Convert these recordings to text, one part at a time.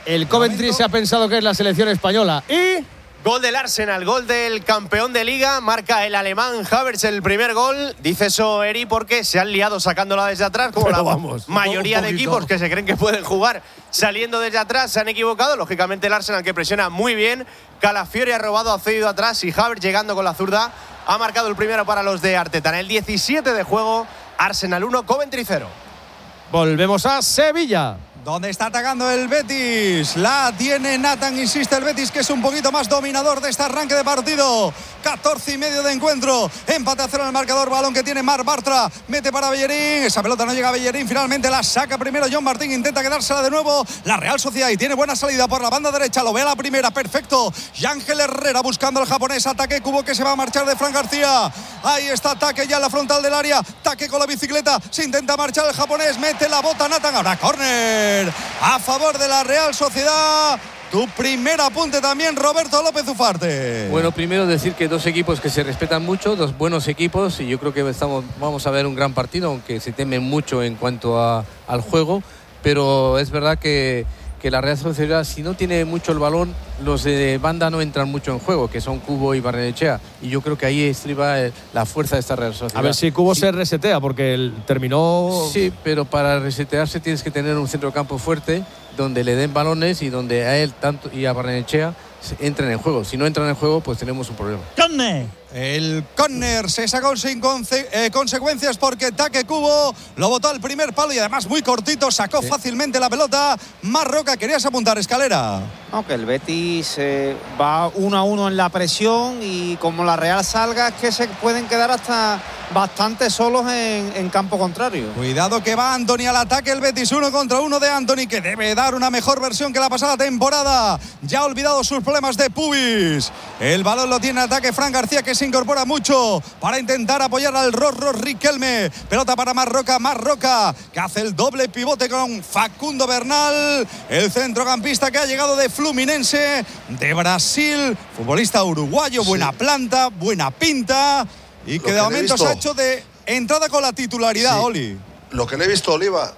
El Coventry se ha pensado que es la selección española. Y gol del Arsenal, gol del campeón de Liga. Marca el alemán Havertz el primer gol. Dice eso Eri porque se han liado sacándola desde atrás, como la mayoría de equipos que se creen que pueden jugar saliendo desde atrás. Se han equivocado. Lógicamente el Arsenal, que presiona muy bien. Calafiori ha robado, ha cedido atrás y Havertz, llegando con la zurda, ha marcado el primero para los de Arteta. En el 17 de juego, Arsenal 1, Coventry 0. Volvemos a Sevilla, donde está atacando el Betis. La tiene Nathan, insiste el Betis, que es un poquito más dominador de este arranque de partido. 14:30 de encuentro. Empate a 0 en el marcador. Balón que tiene Marc Bartra. Mete para Bellerín. Esa pelota no llega a Bellerín. Finalmente la saca primero John Martín. Intenta quedársela de nuevo la Real Sociedad. Y tiene buena salida por la banda derecha. Lo ve a la primera. Perfecto. Yángel Herrera buscando al japonés. Ataque Cubo, que se va a marchar de Fran García. Ahí está Taque ya en la frontal del área. Taque con la bicicleta. Se intenta marchar el japonés. Mete la bota Nathan. Ahora córner a favor de la Real Sociedad. Tu primer apunte también, Roberto López Ufarte. Bueno, primero decir que dos equipos que se respetan mucho, dos buenos equipos, y yo creo que vamos a ver un gran partido, aunque se temen mucho en cuanto al juego, pero es verdad que la Real Sociedad, si no tiene mucho el balón, los de banda no entran mucho en juego, que son Cubo y Barrenechea, y yo creo que ahí estriba la fuerza de esta Real Sociedad. A ver si Cubo se resetea, porque él terminó... Sí, pero para resetearse tienes que tener un centrocampo fuerte, donde le den balones y donde a él tanto y a Barrenechea entren en juego. Si no entran en juego, pues tenemos un problema. ¡Córner! El córner se sacó sin consecuencias porque Taque Cubo lo botó al primer palo y además muy cortito, sacó fácilmente la pelota. Marroca, querías apuntar, Escalera. No, que el Betis va 1-1 en la presión, y como la Real salga, es que se pueden quedar hasta bastante solos en campo contrario. Cuidado que va Antony al ataque, el Betis 1 contra 1 de Antony, que debe dar una mejor versión que la pasada temporada. Ya ha olvidado sus problemas de pubis. El balón lo tiene en ataque Fran García, que se incorpora mucho para intentar apoyar al Rorro Riquelme. Pelota para Marroca, que hace el doble pivote con Facundo Bernal, el centrocampista que ha llegado de Fluminense de Brasil, futbolista uruguayo, buena planta, buena pinta, y que de momento se ha hecho de entrada con la titularidad, Oli. Lo que le he visto a Oliva,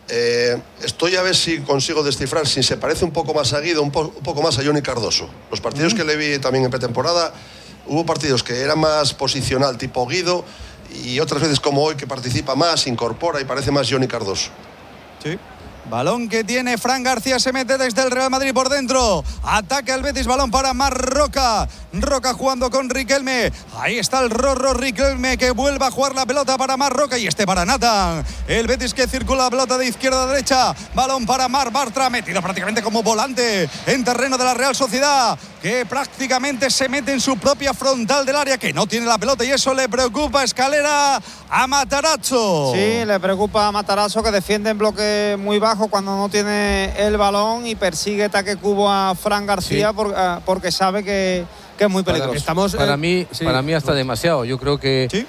estoy a ver si consigo descifrar si se parece un poco más a Guido, un poco más a Johnny Cardoso. Los partidos que le vi también en pretemporada, hubo partidos que era más posicional, tipo Guido, y otras veces como hoy, que participa más, incorpora y parece más Johnny Cardoso. Sí. Balón que tiene Fran García, se mete desde el Real Madrid por dentro. Ataque al Betis, balón para Marroca. Roca jugando con Riquelme. Ahí está el Rorro Riquelme, que vuelve a jugar la pelota para Marroca, y para Nathan. El Betis que circula la pelota de izquierda a derecha. Balón para Marc Bartra, metido prácticamente como volante en terreno de la Real Sociedad, que prácticamente se mete en su propia frontal del área, que no tiene la pelota, y eso le preocupa, Escalera, a Matarazzo. Sí, le preocupa a Matarazzo, que defiende en bloque muy bajo cuando no tiene el balón, y persigue Taque Cubo a Fran García, porque sabe que es muy peligroso. Para mí hasta demasiado. Yo creo que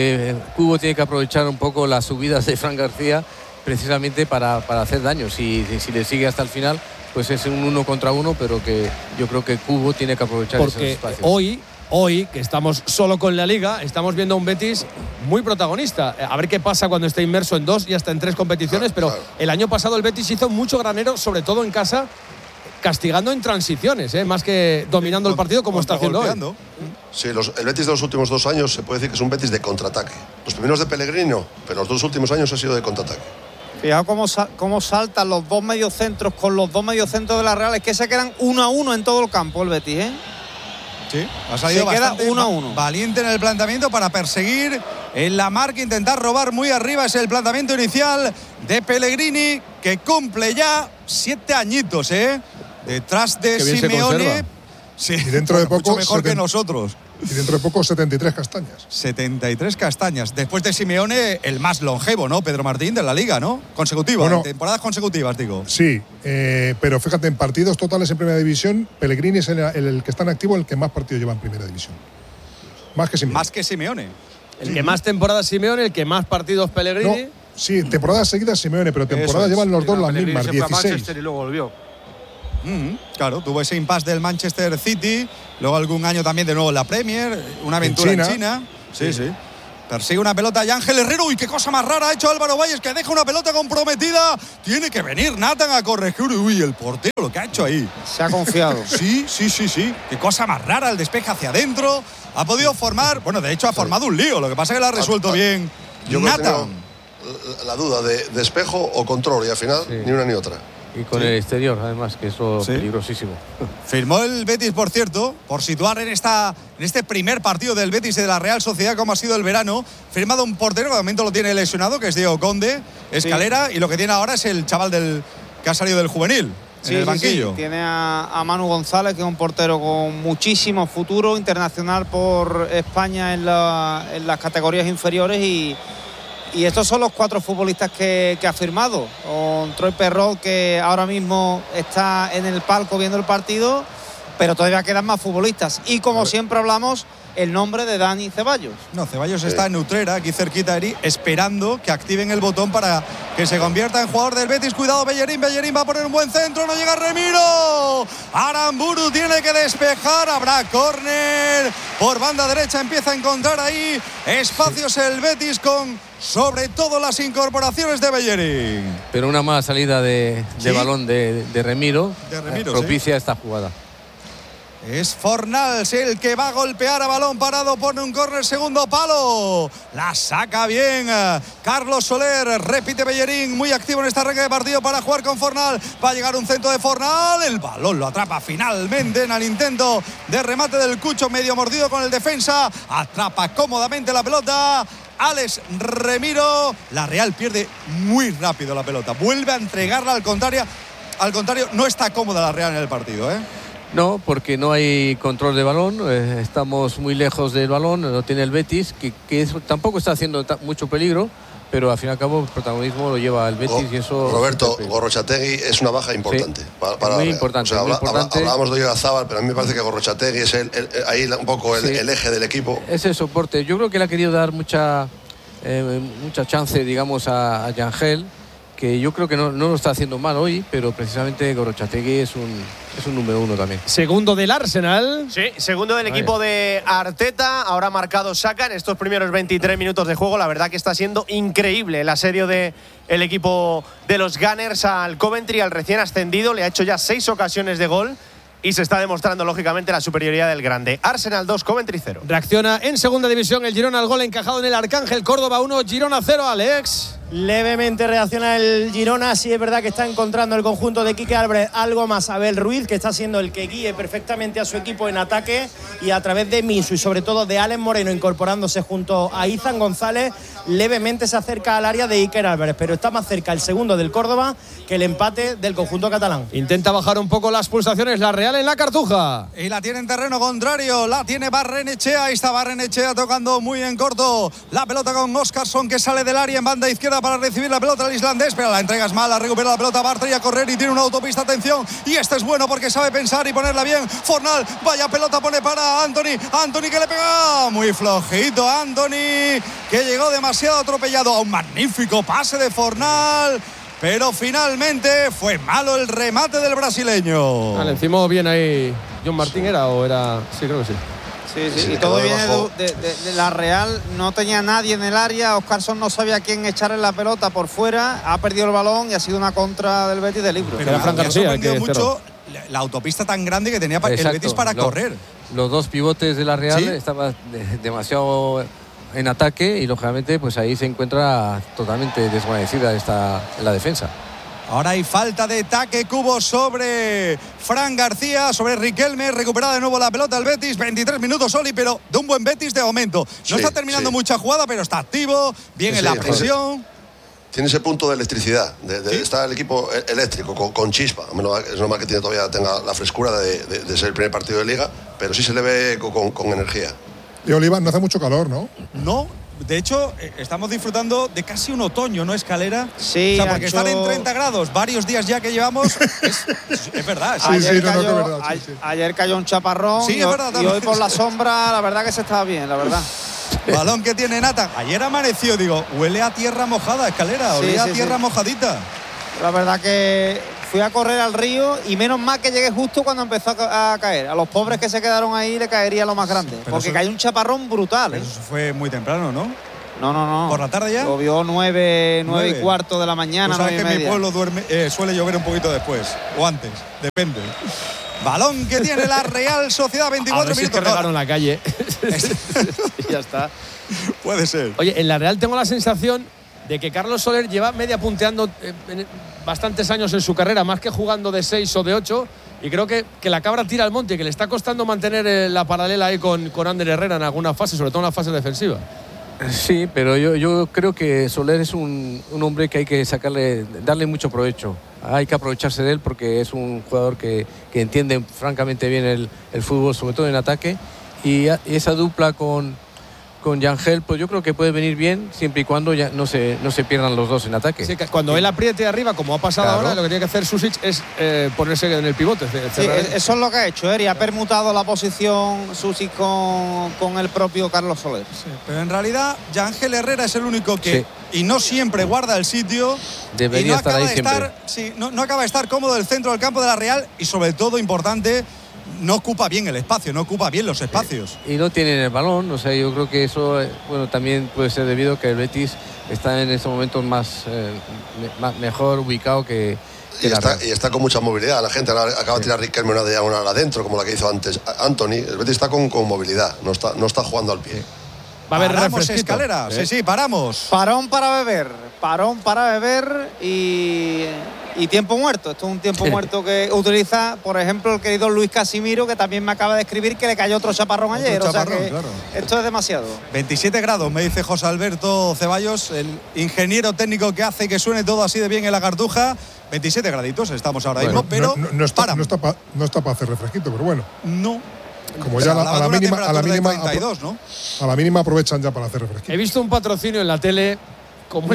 Cubo tiene que aprovechar un poco las subidas de Fran García, precisamente para hacer daño. Si le sigue hasta el final, pues es un 1 contra 1, pero que yo creo que Cubo tiene que aprovechar esos espacios. Hoy, que estamos solo con la Liga, estamos viendo a un Betis muy protagonista. A ver qué pasa cuando esté inmerso en 2 y hasta en 3 competiciones, pero el año pasado el Betis hizo mucho granero, sobre todo en casa, castigando en transiciones, más que dominando el partido como está haciendo hoy. Sí, el Betis de los últimos 2 años se puede decir que es un Betis de contraataque. Los primeros de Pellegrino, pero los 2 últimos años ha sido de contraataque. Fijaos cómo saltan los dos mediocentros con los dos mediocentros de la Real. Es que se quedan 1-1 en todo el campo el Betis, Sí, ha salido bastante 1-1. Valiente en el planteamiento para perseguir en la marca, intentar robar muy arriba. Es el planteamiento inicial de Pellegrini, que cumple ya 7 añitos, detrás de Simeone. Sí, y dentro de poco, mucho mejor que nosotros. Y dentro de poco 73 castañas. 73 castañas. Después de Simeone, el más longevo, ¿no? Pedro Martín, de la Liga, ¿no? Consecutivas, bueno, temporadas consecutivas, digo. Sí, pero fíjate, en partidos totales en Primera División, Pellegrini es el que está en activo, el que más partidos lleva en Primera División. Más que Simeone. El que más temporadas Simeone, el que más partidos Pellegrini. No, sí, temporadas seguidas Simeone, pero temporadas llevan los dos las mismas, 16. Y luego volvió. Claro, tuvo ese impasse del Manchester City, luego algún año también de nuevo en la Premier, una aventura en China. Sí. Persigue una pelota y Ángel Herrero. ¡Uy, qué cosa más rara ha hecho Álvaro Valles, que deja una pelota comprometida! Tiene que venir Nathan a corregir. ¡Uy, el portero lo que ha hecho ahí! Se ha confiado. Sí. Qué cosa más rara, el despeje hacia adentro. Ha podido formar, bueno, de hecho ha formado un lío. Lo que pasa es que lo ha resuelto bien Nathan. La duda de despejo o control, y al final ni una ni otra. Y con el exterior, además, que eso es peligrosísimo. Firmó el Betis, por cierto, por situar en este primer partido del Betis y de la Real Sociedad, como ha sido el verano, firmado un portero que de momento lo tiene lesionado, que es Diego Conde, Escalera, y lo que tiene ahora es el chaval que ha salido del juvenil, en el banquillo. Sí. Tiene a Manu González, que es un portero con muchísimo futuro, internacional por España en las categorías inferiores, y estos son los 4 futbolistas que ha firmado. Con Troy Perrot, que ahora mismo está en el palco viendo el partido, pero todavía quedan más futbolistas. Y como siempre hablamos, el nombre de Dani Ceballos. No, Ceballos está en Utrera, aquí cerquita, Eri, esperando que activen el botón para que se convierta en jugador del Betis. Cuidado, Bellerín va a poner un buen centro, no llega Remiro. Aramburu tiene que despejar, habrá córner por banda derecha, empieza a encontrar ahí espacios el Betis con sobre todo las incorporaciones de Bellerín. Pero una mala salida de balón de Remiro, propicia esta jugada. Es Fornals el que va a golpear a balón parado, pone un córner, segundo palo, la saca bien Carlos Soler, repite Bellerín, muy activo en esta arranque de partido para jugar con Fornal, va a llegar un centro de Fornal, el balón lo atrapa finalmente en el intento de remate del Cucho, medio mordido con el defensa, atrapa cómodamente la pelota Alex Remiro, la Real pierde muy rápido la pelota, vuelve a entregarla, al contrario, no está cómoda la Real en el partido, No, porque no hay control de balón, estamos muy lejos del balón, no tiene el Betis, que tampoco está haciendo mucho peligro, pero al fin y al cabo el protagonismo lo lleva el Betis y eso... Roberto, Gorrochategui es una baja importante. Sí, muy importante, muy importante. Hablábamos de Oyarzábal, pero a mí me parece que Gorrochategui es ahí un poco el eje del equipo. Es el soporte. Yo creo que le ha querido dar mucha chance, digamos, a Yangel, que yo creo que no lo está haciendo mal hoy, pero precisamente Gorrochategui es un número 1 también. Segundo del Arsenal. Sí, segundo del equipo de Arteta. Ahora ha marcado Saka en estos primeros 23 minutos de juego. La verdad que está siendo increíble el asedio del equipo de los Gunners al Coventry, al recién ascendido. Le ha hecho ya 6 ocasiones de gol. Y se está demostrando, lógicamente, la superioridad del grande. Arsenal 2, Coventry 0. Reacciona en segunda división el Girona al gol encajado en el Arcángel. Córdoba 1, Girona 0, Alex. Levemente reacciona el Girona. Sí es verdad que está encontrando el conjunto de Quique Álvarez algo más Abel Ruiz, que está siendo el que guíe perfectamente a su equipo en ataque, y a través de Misu y sobre todo de Alex Moreno incorporándose junto a Izan González, levemente se acerca al área de Iker Álvarez, pero está más cerca el segundo del Córdoba que el empate del conjunto catalán. Intenta bajar un poco las pulsaciones la Real en la Cartuja. Y la tiene en terreno contrario, la tiene Barrenechea. Ahí está Barrenechea tocando muy en corto la pelota con Óscarson, que sale del área en banda izquierda para recibir la pelota al islandés, pero la entrega es mala, recupera la pelota Bartra y a correr y tiene una autopista, atención, y este es bueno porque sabe pensar y ponerla bien. Fornal, vaya pelota pone para Anthony que le pega muy flojito, Anthony, que llegó demasiado atropellado a un magnífico pase de Fornal, pero finalmente fue malo el remate del brasileño. Le encimó bien ahí John Martín, sí, creo que sí. Sí, y todo viene de la Real. No tenía nadie en el área. Óscarson no sabía a quién echarle la pelota por fuera. Ha perdido el balón y ha sido una contra del Betis de libro. Pero me ha sorprendido mucho la autopista tan grande que tenía el Betis para correr. Los 2 pivotes de la Real estaban demasiado en ataque y lógicamente pues ahí se encuentra totalmente desvanecida la defensa. Ahora hay falta de Taque Kubo sobre Fran García, sobre Riquelme, recuperada de nuevo la pelota del Betis, 23 minutos Oli, pero de un buen Betis de momento. No está terminando mucha jugada, pero está activo, bien en la presión. Tiene ese punto de electricidad, está el equipo eléctrico, con chispa. Es normal que tenga la frescura de ser el primer partido de Liga, pero sí se le ve con energía. Y Oliva, no hace mucho calor, ¿no? No. De hecho, estamos disfrutando de casi un otoño, ¿no, Escalera? Sí. O sea, porque están en 30 grados, varios días ya que llevamos. Es verdad. Ayer cayó un chaparrón. Sí, es verdad. Y hoy por la sombra, la verdad que se estaba bien, la verdad. Balón que tiene Nathan. Ayer amaneció, huele a tierra mojada, Escalera. Olía a tierra mojadita. La verdad que fui a correr al río y menos mal que llegué justo cuando empezó a caer. A los pobres que se quedaron ahí le caería lo más grande, porque cayó un chaparrón brutal. Pero eso fue muy temprano, ¿no? No. ¿Por la tarde ya? Llovió 9 y cuarto de la mañana. Tú sabes 9 y que en mi media. pueblo suele llover un poquito después, o antes, depende. Balón que tiene la Real Sociedad, 24 a ver minutos. Si regaron en la calle. Ya está. Puede ser. Oye, en la Real tengo la sensación de que Carlos Soler lleva media punteando bastantes años en su carrera, más que jugando de 6 o de 8. Y creo que la cabra tira al monte y que le está costando mantener la paralela ahí con Ander Herrera en alguna fase, sobre todo en la fase defensiva. Sí, pero yo creo que Soler es un hombre que hay que darle mucho provecho. Hay que aprovecharse de él porque es un jugador que entiende francamente bien el fútbol, sobre todo en ataque. Y esa dupla con Yangel, pues yo creo que puede venir bien siempre y cuando ya no se pierdan los dos en ataque. Sí, cuando él apriete arriba, como ha pasado ahora, lo que tiene que hacer Susic es ponerse en el pivote. Sí, eso es lo que ha hecho Eri, ha permutado la posición Susic con el propio Carlos Soler. Sí, pero en realidad Yangel Herrera es el único que, y no siempre guarda el sitio, debería y no estar acaba ahí de siempre. no acaba de estar cómodo el centro del campo de la Real y sobre todo, importante, no ocupa bien el espacio, no ocupa bien los espacios. Y no tienen el balón, o sea, yo creo que eso también puede ser debido a que el Betis está en estos momentos mejor ubicado que y está con mucha movilidad. La gente acaba de tirar Riquelme una diagonal adentro, como la que hizo antes Anthony. El Betis está con movilidad, no está jugando al pie. Va a haber paramos Escalera, sí, paramos. Parón para beber y tiempo muerto. Esto es un tiempo muerto que utiliza, por ejemplo, el querido Luis Casimiro, que también me acaba de escribir que le cayó otro chaparrón ayer. Claro. Esto es demasiado. 27 grados, me dice José Alberto Ceballos, el ingeniero técnico que hace que suene todo así de bien en la Cartuja. 27 graditos estamos ahora mismo, pero no está para hacer refresquito, pero bueno. No. Como ya a la mínima 32, ¿no? A la mínima aprovechan ya para hacer refresquito. He visto un patrocinio en la tele. Como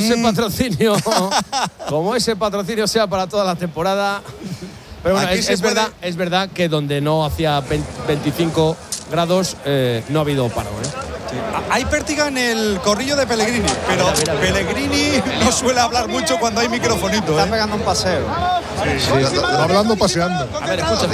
ese patrocinio sea para toda la temporada. Pero bueno, es verdad que donde no hacía 25 grados no ha habido paro. Sí. Hay pértiga en el corrillo de Pellegrini, pero Pellegrini no suele hablar mucho cuando hay microfonito. Está pegando un paseo. Sí, va hablando paseando. A ver, escucha.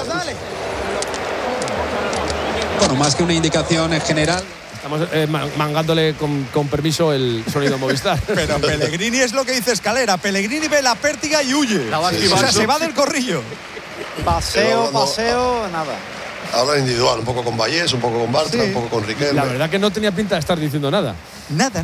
Bueno, más que una indicación en general. Estamos mangándole con permiso el sonido Movistar. Pero Pellegrini es lo que dice Escalera. Pellegrini ve la pértiga y huye. O sea, se va del corrillo. Paseo, nada. Habla individual, un poco con Vallés, un poco con Bartra, un poco con Riquelme. La verdad que no tenía pinta de estar diciendo nada. Nada.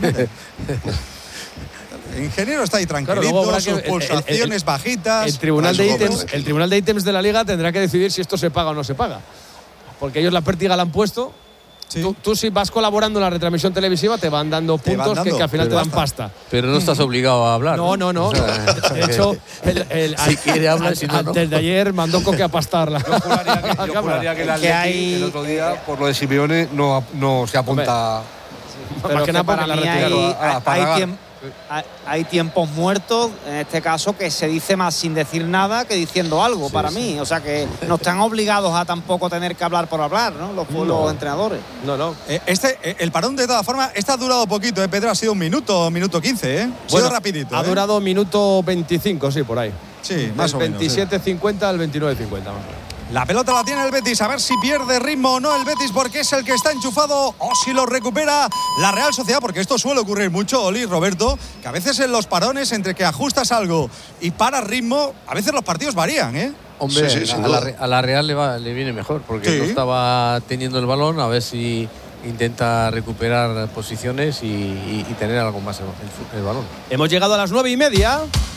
El ingeniero está ahí tranquilito, claro, sus pulsaciones bajitas. El tribunal de ítems de la Liga tendrá que decidir si esto se paga o no se paga. Porque ellos la pértiga la han puesto. Sí. Tú si vas colaborando en la retransmisión televisiva te van dando puntos que al final te dan pasta. Pero no estás obligado a hablar. No. O sea, de hecho, si quiere hablar, si no, antes de ayer mandó Coque a pastarla. Yo juraría que el Atleti el otro día, por lo de Simeone, no se apunta. Pero más que nada para mí hay tiempos muertos, en este caso, que se dice más sin decir nada que diciendo algo, para mí. O sea, que no están obligados a tampoco tener que hablar por hablar, ¿no? Los entrenadores. No. El parón, de todas formas, ha durado poquito, Pedro. Ha sido un minuto 15, ¿eh? Ha sido rapidito. Ha durado minuto 25, sí, por ahí. Sí, más o menos. 27.50 al 29.50. La pelota la tiene el Betis, a ver si pierde ritmo o no el Betis, porque es el que está enchufado, o si lo recupera la Real Sociedad, porque esto suele ocurrir mucho, Oli, Roberto, que a veces en los parones, entre que ajustas algo y paras ritmo, a veces los partidos varían, ¿eh? Hombre, a la Real le viene mejor, porque no estaba teniendo el balón, a ver si intenta recuperar posiciones y tener algo más el balón. Hemos llegado a las 9:30.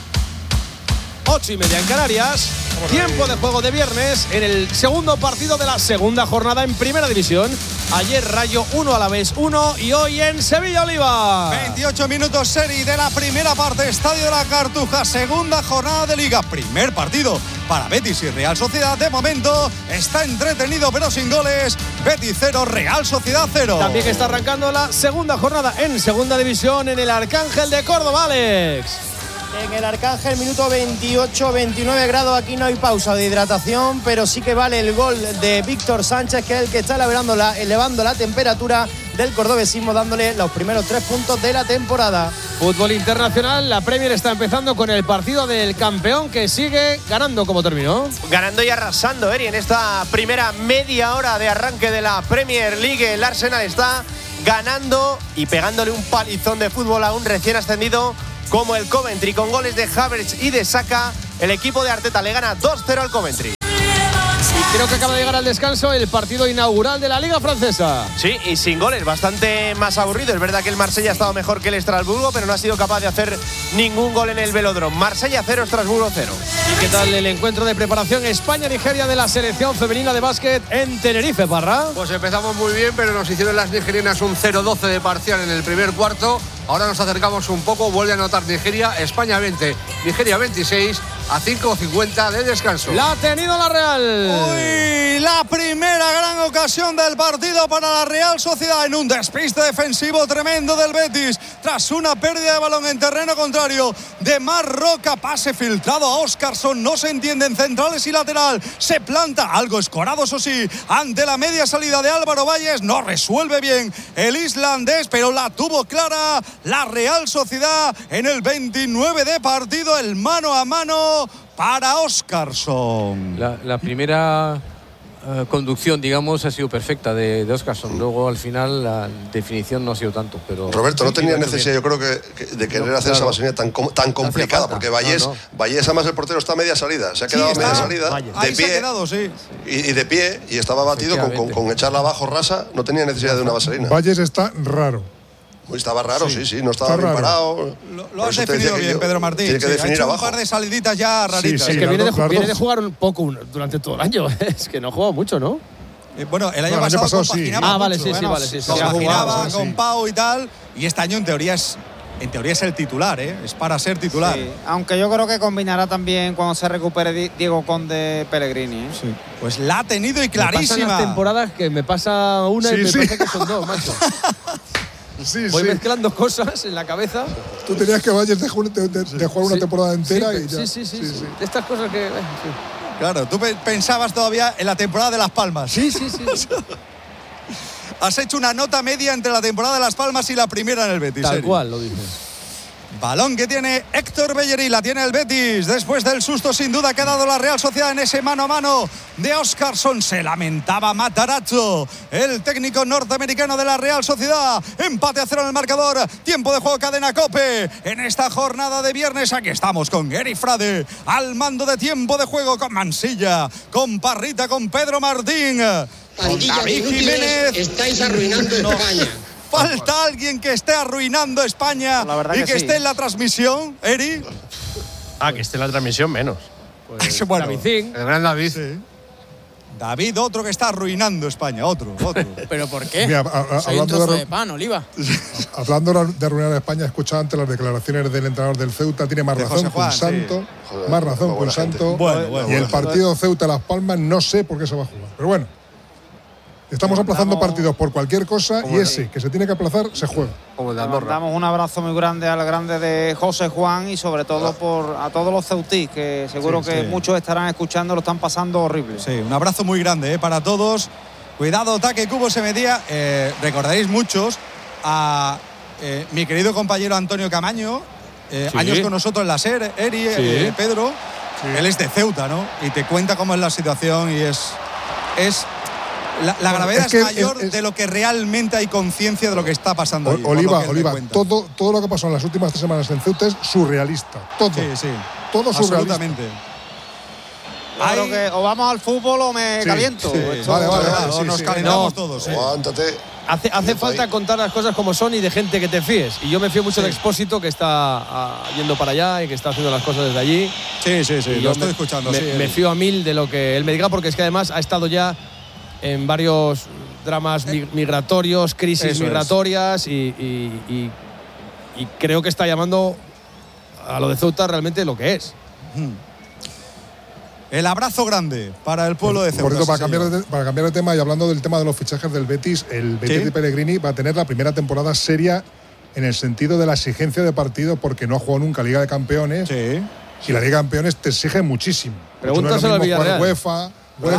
8:30 en Canarias. Tiempo de juego de viernes en el segundo partido de la segunda jornada en Primera División. Ayer Rayo 1, Alavés 1 y hoy en Sevilla Oliva. 28 minutos serie de la primera parte, Estadio de la Cartuja, segunda jornada de Liga, primer partido para Betis y Real Sociedad. De momento está entretenido pero sin goles. Betis 0, Real Sociedad 0. También está arrancando la segunda jornada en Segunda División en el Arcángel de Córdoba, Alex. En el Arcángel, minuto 28, 29 grados. Aquí no hay pausa de hidratación, pero sí que vale el gol de Víctor Sánchez, que es el que está elevando la temperatura del cordobesismo, dándole los primeros 3 puntos de la temporada. Fútbol internacional, la Premier está empezando con el partido del campeón, que sigue ganando. ¿Cómo terminó? Ganando y arrasando, Eri, en esta primera media hora de arranque de la Premier League. El Arsenal está ganando y pegándole un palizón de fútbol a un recién ascendido como el Coventry, con goles de Havertz y de Saka. El equipo de Arteta le gana 2-0 al Coventry. Y creo que acaba de llegar al descanso el partido inaugural de la Liga Francesa. Sí, y sin goles, bastante más aburrido. Es verdad que el Marsella ha estado mejor que el Estrasburgo, pero no ha sido capaz de hacer ningún gol en el Velódromo. Marsella 0, Estrasburgo 0. ¿Y qué tal el encuentro de preparación España-Nigeria de la selección femenina de básquet en Tenerife, Parra? Pues empezamos muy bien, pero nos hicieron las nigerianas un 0-12 de parcial en el primer cuarto. Ahora nos acercamos un poco, vuelve a anotar Nigeria, España 20, Nigeria 26, a 5:50 de descanso. La ha tenido la Real. Uy, la primera gran ocasión del partido para la Real Sociedad en un despiste defensivo tremendo del Betis. Tras una pérdida de balón en terreno contrario de Mar Roca, pase filtrado a Óscarson, no se entienden centrales y lateral. Se planta, algo escorado, eso sí, ante la media salida de Álvaro Valles. No resuelve bien el islandés, pero la tuvo clara la Real Sociedad en el 29 de partido, el mano a mano para Óscarson. La primera conducción, digamos, ha sido perfecta de Óscarson. Luego, al final, la definición no ha sido tanto. Pero Roberto, no tenía necesidad, yo creo que de querer hacer esa vaselina tan complicada, porque Vallés, además el portero está a media salida, se ha quedado a media salida, de pie, se ha quedado, sí. y de pie, y estaba batido con echarla abajo rasa, no tenía necesidad de una vaselina. Vallés está raro. Estaba raro, sí, no estaba bien parado. Lo has definido bien, Pedro Martín. Tiene que definir abajo. Un par de saliditas ya raritas. Es que viene de jugar un poco durante todo el año. Es que no ha jugado mucho, ¿no? Bueno, el año pasado sí. Vale, sí. Compaginaba con Pau y tal. Y este año en teoría es el titular, ¿eh? Es para ser titular. Sí, aunque yo creo que combinará también cuando se recupere Diego Conde Pellegrini, ¿eh? Sí. Pues la ha tenido y clarísima. Me pasan las temporadas que me pasa una y me parece que son dos, macho. Voy mezclando cosas en la cabeza. Tú tenías que Valles de jugar una temporada entera y ya. Sí. Estas cosas que… Claro, tú pensabas todavía en la temporada de Las Palmas. Sí. Has hecho una nota media entre la temporada de Las Palmas y la primera en el Betis. Tal cual, lo dices. Balón que tiene Héctor Bellerín, la tiene el Betis. Después del susto, sin duda, que ha dado la Real Sociedad en ese mano a mano de Óscarson. Se lamentaba Matarazzo, el técnico norteamericano de la Real Sociedad. Empate a 0 en el marcador. Tiempo de juego, cadena COPE. En esta jornada de viernes, aquí estamos con Eri Frade, al mando de tiempo de juego, con Mansilla, con Parrita, con Pedro Martín. Pandilla de inútiles, estáis arruinando España. Falta alguien que esté arruinando España y que esté en la transmisión, Eri. Que esté en la transmisión menos. Pues, bueno, el gran David. Sí. David, otro que está arruinando España, otro. ¿Pero por qué? Mira, Soy un trozo de pan, Oliva. Hablando de arruinar a España, he escuchado antes las declaraciones del entrenador del Ceuta, tiene más razón que un santo. Joder, más razón que un santo. Bueno, y el partido Ceuta-Las Palmas no sé por qué se va a jugar. Pero bueno. Estamos aplazando partidos por cualquier cosa y ese que se tiene que aplazar se juega. Damos un abrazo muy grande al grande de José Juan y sobre todo a todos los ceutís, que seguro que muchos estarán escuchando, lo están pasando horrible. Sí, un abrazo muy grande para todos. Cuidado, Taque Cubo se metía. Recordaréis muchos a mi querido compañero Antonio Camaño, años con nosotros en la SER, Eri, Pedro. Sí. Él es de Ceuta, ¿no? Y te cuenta cómo es la situación y es La gravedad es mayor de lo que realmente hay conciencia de lo que está pasando allí. Oliva, todo lo que pasó en las últimas 3 semanas en Ceuta es surrealista. Todo. Sí. Todo surrealista. Absolutamente. Creo que o vamos al fútbol o me caliento. Vale. Nos calentamos todos. Aguántate. Hace falta contar las cosas como son y de gente que te fíes. Y yo me fío mucho de Expósito, que está yendo para allá y que está haciendo las cosas desde allí. Sí, lo estoy escuchando. Me fío a 1000 de lo que él me diga, porque es que además ha estado ya en varios dramas migratorios, crisis migratorias y creo que está llamando a lo de Ceuta realmente lo que es. El abrazo grande para el pueblo de Ceuta. Por cierto, para cambiar de tema y hablando del tema de los fichajes del Betis, el Betis de Pellegrini va a tener la primera temporada seria en el sentido de la exigencia de partido, porque no ha jugado nunca Liga de Campeones. Sí. Y la Liga de Campeones te exige muchísimo. Pregúntaselo al Villarreal. UEFA,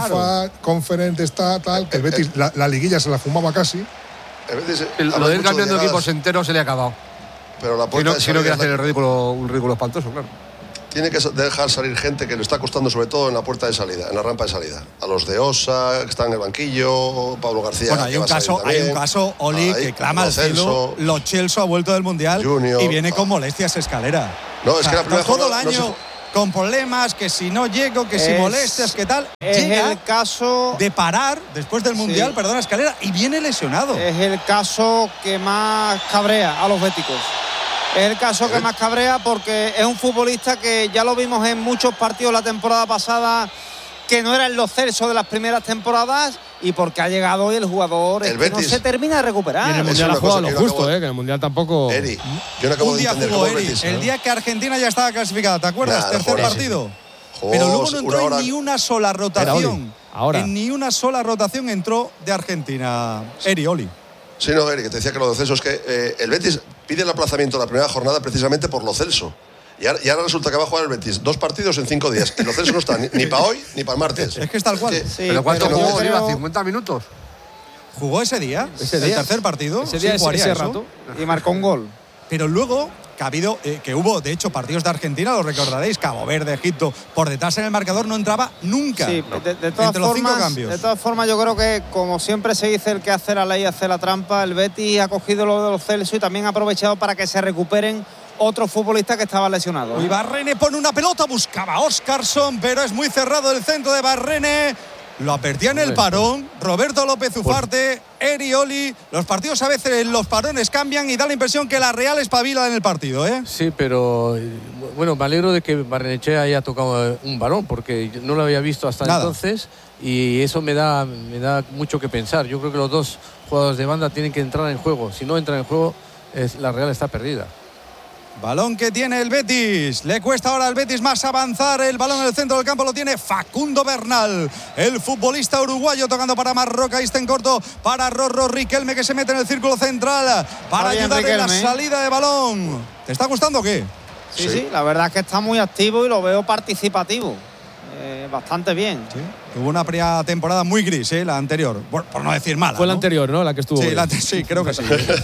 Conference, tal, que el Betis, la liguilla se la fumaba casi. Lo de ir cambiando equipos enteros se le ha acabado. Pero la puerta si no quiere hacer un ridículo espantoso, claro. Tiene que dejar salir gente que le está costando, sobre todo en la puerta de salida, en la rampa de salida. A los de Osa, que están en el banquillo, Pablo García. Bueno, hay un caso, Oli, que clama al cielo. Lo Celso ha vuelto del Mundial Junior, y viene con molestias Escalera. No, es que todo el año con problemas, que si no llego, que si molestias, que tal. Es llega el caso de parar después del Mundial, perdona, Escalera, y viene lesionado. Es el caso que más cabrea a los béticos. Es el caso que más cabrea porque es un futbolista que ya lo vimos en muchos partidos la temporada pasada, que no eran los Celso de las primeras temporadas, y porque ha llegado hoy el jugador que no se termina de recuperar. Y en el Mundial ha jugado lo justo, que en el Mundial tampoco. Eri, yo no acabo un día de jugó Eri, el día que Argentina ya estaba clasificada, ¿te acuerdas? Tercer partido. Pero luego no entró en ni una sola rotación. Ahora. En ni una sola rotación entró de Argentina Oli. Sí, no, Eri, que te decía que lo de Celso es que el Betis pide el aplazamiento de la primera jornada precisamente por lo Celso. Y ahora resulta que va a jugar el Betis 2 partidos en 5 días. Y lo Celso no está ni para hoy ni para el martes. Es que es tal cual. ¿Pero cuánto jugó, Oliva? ¿50 minutos? Jugó ese día, el tercer partido. Ese día, ese rato. Y marcó un gol. Pero luego que hubo, de hecho, partidos de Argentina, lo recordaréis, Cabo Verde, Egipto, por detrás en el marcador no entraba nunca. Sí, de todas entre los 5 cambios. De todas formas, yo creo que, como siempre se dice, el que hace la ley hace la trampa. El Betis ha cogido lo de los Celso y también ha aprovechado para que se recuperen otros futbolistas que estaban lesionados. Y Barrene pone una pelota, buscaba a Óscarson, pero es muy cerrado el centro de Barrene. Lo advertía en el parón Roberto López Ufarte, Eri Oli. Los partidos a veces, los parones cambian y da la impresión que la Real espabila en el partido, ¿eh? Sí, pero bueno, me alegro de que Barrenechea haya tocado un balón, porque no lo había visto hasta entonces, y eso me da mucho que pensar. Yo creo que los dos jugadores de banda tienen que entrar en juego. Si no entran en juego, la Real está perdida. Balón que tiene el Betis. Le cuesta ahora al Betis más avanzar. El balón en el centro del campo lo tiene Facundo Bernal, el futbolista uruguayo, tocando para Marroca. Ahí está en corto para Rorro Riquelme, que se mete en el círculo central para ayudar en la salida de balón. ¿Te está gustando o qué? Sí, la verdad es que está muy activo y lo veo participativo. Bastante bien. Sí. Tuvo una primera temporada muy gris, la anterior. Por no decir mala. Fue la anterior, ¿no? La que estuvo. Sí, creo que sí.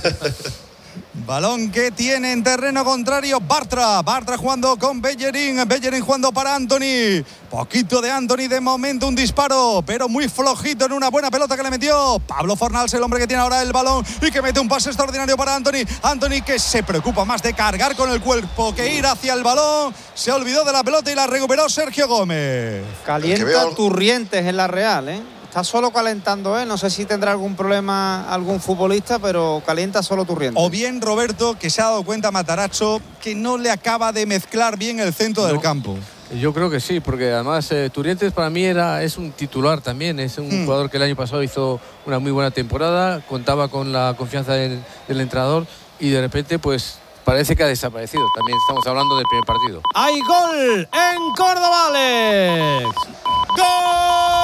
Balón que tiene en terreno contrario Bartra jugando con Bellerín jugando para Anthony. Poquito de Anthony de momento, un disparo, pero muy flojito en una buena pelota que le metió Pablo Fornals, el hombre que tiene ahora el balón y que mete un pase extraordinario para Anthony que se preocupa más de cargar con el cuerpo que ir hacia el balón. Se olvidó de la pelota y la recuperó Sergio Gómez. Calienta Turrientes en la Real, ¿eh? Está solo calentando él, no sé si tendrá algún problema algún futbolista, pero calienta solo Turrientes. O bien Roberto, que se ha dado cuenta Matarazzo que no le acaba de mezclar bien el centro del campo. Yo creo que sí, porque además Turrientes para mí es un titular también, es un jugador que el año pasado hizo una muy buena temporada, contaba con la confianza del entrenador y de repente pues parece que ha desaparecido. También estamos hablando del primer partido. ¡Hay gol en Córdoba, Alex! ¡Gol!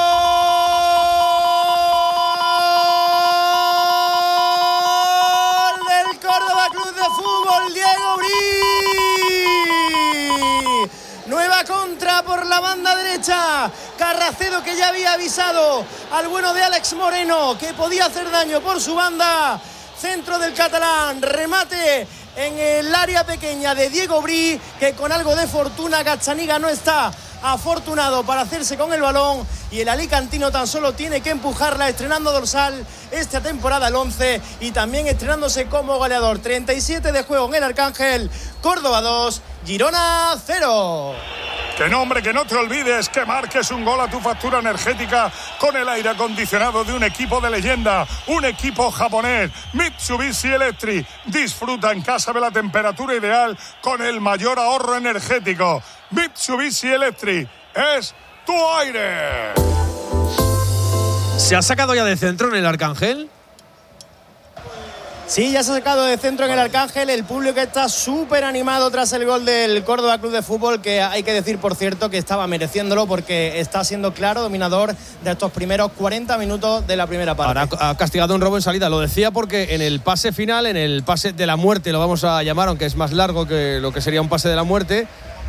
Nueva contra por la banda derecha. Carracedo, que ya había avisado al bueno de Alex Moreno que podía hacer daño por su banda. Centro del catalán, remate en el área pequeña de Diego Brí, que con algo de fortuna Gazzaniga no está afortunado para hacerse con el balón, y el alicantino tan solo tiene que empujarla, estrenando dorsal esta temporada el 11 y también estrenándose como goleador. 37 de juego en el Arcángel. Córdoba 2, Girona 0. Que no, hombre, que no te olvides que marques un gol a tu factura energética con el aire acondicionado de un equipo de leyenda, un equipo japonés, Mitsubishi Electric. Disfruta en casa de la temperatura ideal con el mayor ahorro energético. Mitsubishi Electric es tu aire. ¿Se ha sacado ya de centro en el Arcángel? Sí, ya se ha sacado de centro en el Arcángel. El público está súper animado tras el gol del Córdoba Club de Fútbol, que hay que decir, por cierto, que estaba mereciéndolo porque está siendo claro dominador de estos primeros 40 minutos de la primera parte. Ahora ha castigado un robo en salida. Lo decía porque en el pase final, en el pase de la muerte, lo vamos a llamar, aunque es más largo que lo que sería un pase de la muerte,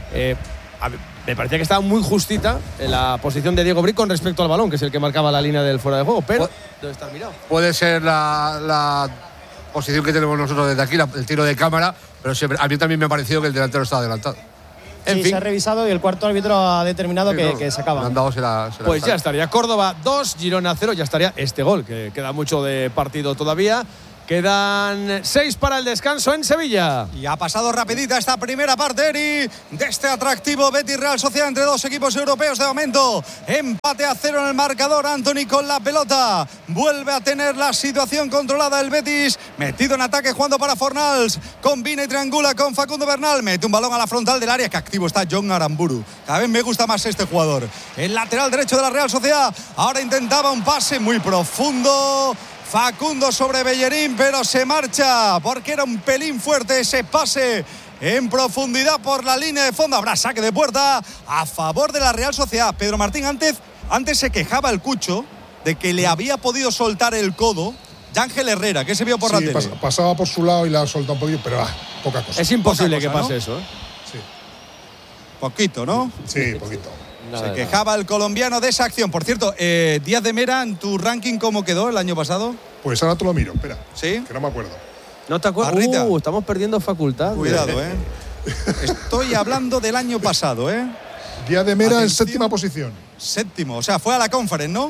me parecía que estaba muy justita en la posición de Diego Brick con respecto al balón, que es el que marcaba la línea del fuera de juego, pero debe estar mirado. Puede ser la posición que tenemos nosotros desde aquí, el tiro de cámara, pero siempre, a mí también me ha parecido que el delantero estaba adelantado. En fin. Se ha revisado y el cuarto árbitro ha determinado que se acaba. Pues ya estaría Córdoba 2, Girona 0, ya estaría este gol, que queda mucho de partido todavía. Quedan 6 para el descanso en Sevilla. Y ha pasado rapidita esta primera parte, Eri, de este atractivo Betis Real Sociedad entre dos equipos europeos de momento. Empate a 0 en el marcador. Anthony con la pelota. Vuelve a tener la situación controlada el Betis. Metido en ataque, jugando para Fornals. Combina y triangula con Facundo Bernal. Mete un balón a la frontal del área. Que activo está John Aramburu. Cada vez me gusta más este jugador. El lateral derecho de la Real Sociedad. Ahora intentaba un pase muy profundo. Facundo sobre Bellerín, pero se marcha porque era un pelín fuerte ese pase en profundidad por la línea de fondo. Habrá saque de puerta a favor de la Real Sociedad. Pedro Martín, antes se quejaba el Cucho de que le había podido soltar el codo Ángel Herrera, que se vio por la tele. Pasaba por su lado y la ha soltado un poquillo, pero poca cosa. Es imposible cosa, que pase, ¿no? eso, ¿eh? Sí. Poquito, ¿no? Sí, poquito. Se quejaba el colombiano de esa acción. Por cierto, Díaz de Mera, en tu ranking, ¿cómo quedó el año pasado? Pues ahora te lo miro, espera. ¿Sí? Que no me acuerdo. ¿No te acuerdas? Estamos perdiendo facultad. Cuidado, Estoy hablando del año pasado, Díaz de Mera en séptima posición. Séptimo, o sea, fue a la Conference, ¿no?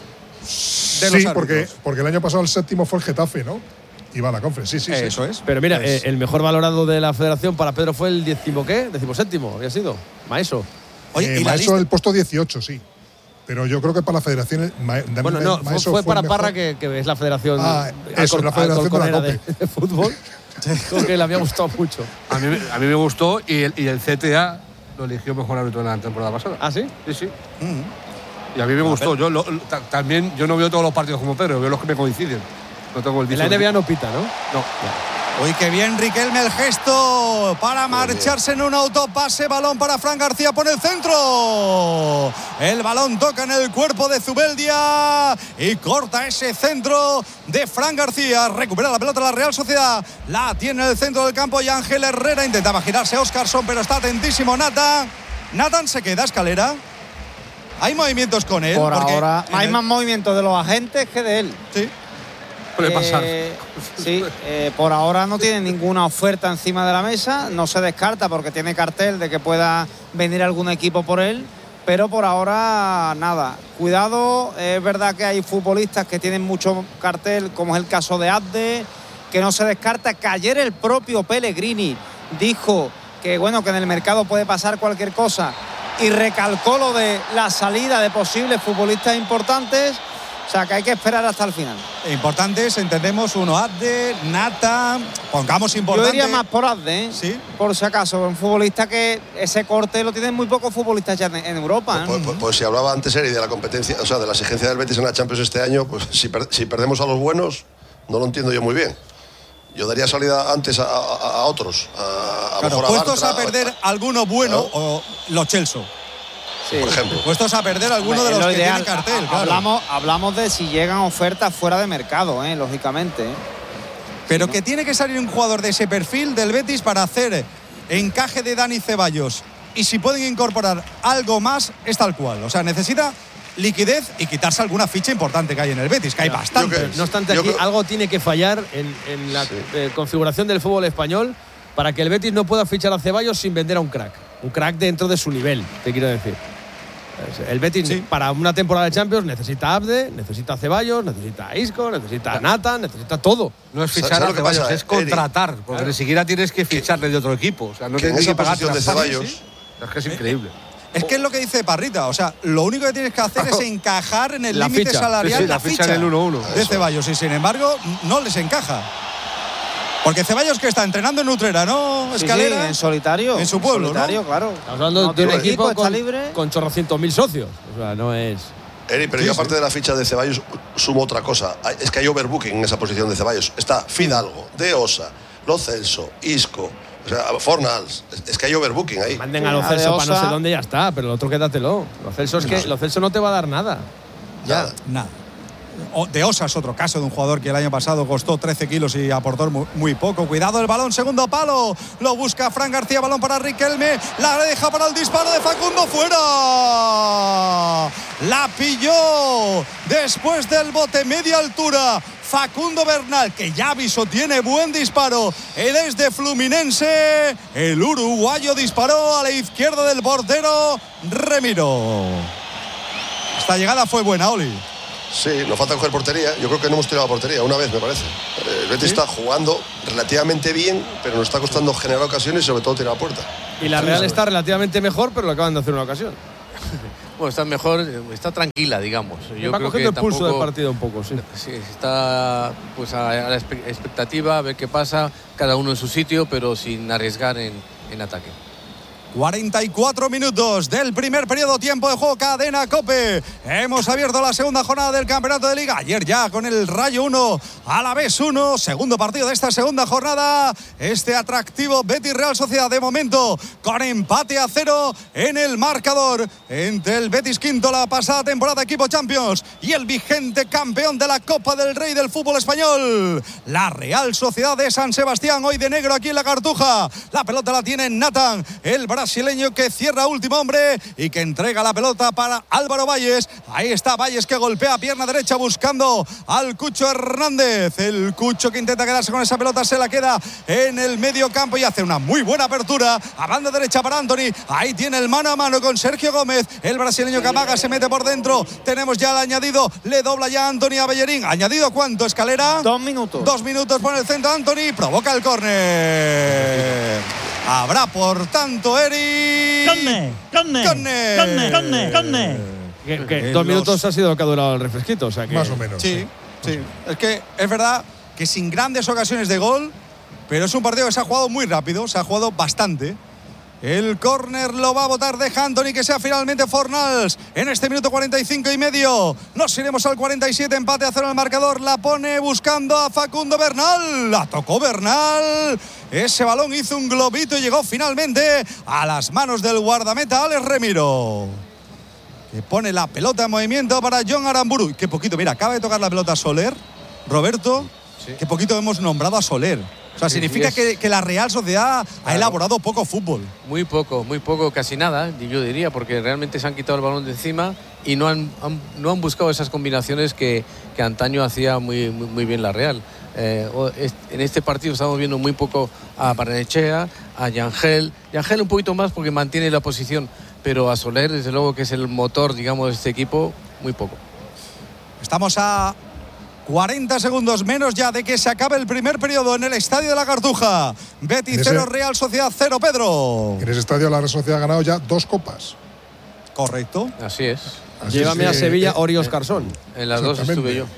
Sí, porque el año pasado el séptimo fue el Getafe, ¿no? Iba a la Conference, sí. Eso es. Pero mira, el mejor valorado de la federación para Pedro fue el 17º, había sido. Maeso. Oye, ¿y Maeso el puesto 18, sí. Pero yo creo que para la federación… Bueno, no, fue para Parra, que es la federación… eso, la federación de la COPE. de fútbol. Creo que le había gustado mucho. A mí me gustó y el CTA lo eligió mejor árbitro en la temporada pasada. ¿Ah, sí? Sí. Y a mí me gustó. También yo no veo todos los partidos como Pedro, veo los que me coinciden. No tengo el en la NBA no pita, ¿no? No. Uy, qué bien Riquelme el gesto para marcharse en un autopase. Balón para Fran García por el centro. El balón toca en el cuerpo de Zubeldia y corta ese centro de Fran García. Recupera la pelota la Real Sociedad. La tiene en el centro del campo y Ángel Herrera intentaba girarse Óscarson, pero está atentísimo Nathan. Nathan se queda escalera. Hay movimientos con él. Por ahora hay más movimientos de los agentes que de él. Sí. Puede pasar. Sí, por ahora no tiene ninguna oferta encima de la mesa, no se descarta porque tiene cartel de que pueda venir algún equipo por él, pero por ahora nada. Cuidado, es verdad que hay futbolistas que tienen mucho cartel, como es el caso de Abde, que no se descarta, que ayer el propio Pellegrini dijo que bueno, que en el mercado puede pasar cualquier cosa y recalcó lo de la salida de posibles futbolistas importantes. O sea, que hay que esperar hasta el final. Importantes, entendemos, uno Abde, Nata, pongamos importante. Yo diría más por Abde, ¿Sí? Por si acaso, un futbolista que ese corte lo tienen muy pocos futbolistas ya en Europa. Pues si hablaba antes, Eri, de la competencia, o sea, de la exigencia del Betis en la Champions este año, pues si perdemos a los buenos, no lo entiendo yo muy bien. Yo daría salida antes a otros. Claro, puestos a perder alguno bueno, o los Chelsea. Sí. Por ejemplo. Puestos a perder alguno de los que tienen cartel. Claro. Hablamos de si llegan ofertas fuera de mercado, lógicamente. Pero que tiene que salir un jugador de ese perfil del Betis para hacer encaje de Dani Ceballos. Y si pueden incorporar algo más, es tal cual. O sea, necesita liquidez y quitarse alguna ficha importante que hay en el Betis, que hay bastante. No obstante, aquí algo tiene que fallar en la configuración del fútbol español para que el Betis no pueda fichar a Ceballos sin vender a un crack. Un crack dentro de su nivel, te quiero decir. El Betis para una temporada de Champions necesita a Abde, necesita a Ceballos, necesita a Isco, necesita a Nathan, necesita todo. No es fichar a Ceballos, es contratar, porque ni siquiera tienes que ficharle de otro equipo. O sea, no tienes que pagar de Ceballos. Es que es increíble. Es que es lo que dice Parrita, o sea, lo único que tienes que hacer es encajar en el límite salarial la ficha del 1-1 de Ceballos, y sin embargo no les encaja. Porque Ceballos, que está entrenando en Utrera, ¿no? Escalera. Sí, en solitario. En su pueblo, solitario, ¿no? claro. Estamos hablando de un equipo con chorrocientos mil socios. O sea, no es… Eri, pero yo aparte de la ficha de Ceballos sumo otra cosa. Es que hay overbooking en esa posición de Ceballos. Está Fidalgo, De Osa, Lo Celso, Isco, o sea, Fornals. Es que hay overbooking ahí. Manden a Lo Celso para no sé dónde, ya está, pero el otro quédatelo. Lo Celso es que Lo Celso no te va a dar nada. Nada. De Osa es otro caso de un jugador que el año pasado costó 13 kilos y aportó muy poco. Cuidado el balón, segundo palo. Lo busca Fran García, balón para Riquelme. La deja para el disparo de Facundo, fuera. La pilló después del bote, media altura. Facundo Bernal, que ya avisó, tiene buen disparo. Él es de Fluminense. El uruguayo disparó a la izquierda del portero Remiro. Esta llegada fue buena, Oli. Sí, nos falta coger portería. Yo creo que no hemos tirado portería una vez, me parece. El Betis está jugando relativamente bien, pero nos está costando generar ocasiones y sobre todo tirar a puerta. Y la Real está relativamente mejor, pero lo acaban de hacer una ocasión. Bueno, está mejor, está tranquila, digamos. Yo va cogiendo el pulso del partido un poco, sí. Sí, está pues a la expectativa, a ver qué pasa, cada uno en su sitio, pero sin arriesgar en ataque. 44 minutos del primer periodo, tiempo de juego, Cadena COPE. Hemos abierto la segunda jornada del campeonato de Liga. Ayer ya con el Rayo 1, Alavés 1, segundo partido de esta segunda jornada. Este atractivo Betis Real Sociedad, de momento con empate a 0 en el marcador entre el Betis quinto la pasada temporada, equipo Champions, y el vigente campeón de la Copa del Rey del fútbol español, la Real Sociedad de San Sebastián, hoy de negro aquí en la Cartuja. La pelota la tiene Nathan, el brasileño, que cierra último hombre y que entrega la pelota para Álvaro Valles. Ahí está Valles, que golpea pierna derecha buscando al Cucho Hernández. El Cucho, que intenta quedarse con esa pelota, se la queda en el medio campo y hace una muy buena apertura a banda derecha para Anthony. Ahí tiene el mano a mano con Sergio Gómez. El brasileño que amaga, se mete por dentro. Tenemos ya el añadido, le dobla ya Anthony a Bellerín. ¿Añadido cuánto, Escalera? 2 minutos. 2 minutos por el centro, Anthony provoca el córner. Habrá, por tanto, Eri. ¡Córner! Que 2 minutos ha sido lo que ha durado el refresquito, o sea que… Más o menos. Sí. Es que es verdad que sin grandes ocasiones de gol, pero es un partido que se ha jugado muy rápido, se ha jugado bastante. El córner lo va a botar, deja Anthony, que sea finalmente Fornals en este minuto 45 y medio. Nos iremos al 47, empate a 0 en el marcador. La pone buscando a Facundo Bernal. La tocó Bernal. Ese balón hizo un globito y llegó finalmente a las manos del guardameta Alex Remiro, que pone la pelota en movimiento para John Aramburu. Qué poquito, mira, acaba de tocar la pelota Soler, Roberto. Sí. Qué poquito hemos nombrado a Soler. O sea, significa que la Real Sociedad ha elaborado poco fútbol. Muy poco, casi nada, yo diría, porque realmente se han quitado el balón de encima y no han buscado esas combinaciones que antaño hacía muy bien la Real. En este partido estamos viendo muy poco a Barrenechea, a Yangel un poquito más porque mantiene la posición, pero a Soler, desde luego, que es el motor, digamos, de este equipo, muy poco. Estamos a 40 segundos menos ya de que se acabe el primer periodo en el Estadio de la Cartuja. Betis 0, Real Sociedad 0, Pedro. En ese estadio la Real Sociedad ha ganado ya 2 copas. Correcto. Así es. Llévame a Sevilla, Ori Oscarsson. En las 2 estuve yo.